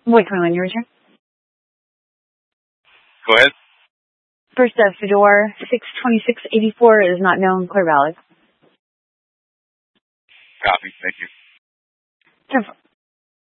Wait, come on, your return. Go ahead. First, Fedor 62684 is not known, clear valid. Copy. Thank you. 10-4.